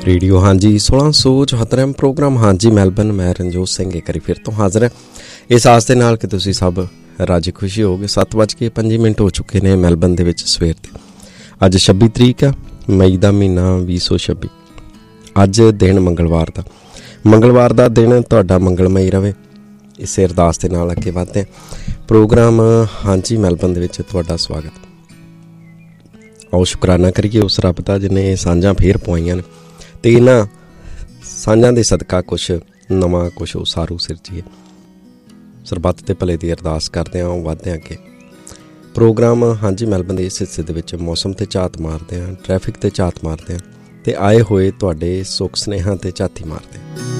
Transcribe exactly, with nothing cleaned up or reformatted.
Radio हाँ जी सोलह सौ चौहत्तर प्रोग्राम हाँ जी मैलबर्न मैं रंजोत सिंह एक बार फिर तो हाज़र है इस आस दे नाल कि तुसीं सब राजी खुशी हो गए। सत्त बज के पंजी मिनट हो चुके ने मैलबर्न दे विच सवेर दे। अज छब्बी तरीक है मई का महीना भी सौ छब्बी। अज दिन मंगलवार का मंगलवार का दिन तुहाडा मंगलमई रवे। इस अरदास दे नाल अगे वधदे हां। प्रोग्राम हाँ जी मैलबर्न दे विच तुहाडा स्वागत। आओ शुकराना करिए उस रब दा जिन्हें सांझां फेर पवाइयां ने ते इन्हां सांझां दे सदका कुछ नवां कुछ उसारू सिरजीए। सरबत ते भले दी अरदास करदे हां वधदे हां अगे। प्रोग्राम हाँ जी मैलबर्न दे इस हिस्से दे विच मौसम ते झात मारदे हां, ट्रैफिक ते झात मारदे हां ते आए होए तुहाडे सुख स्नेहां ते झाती मारदे हां।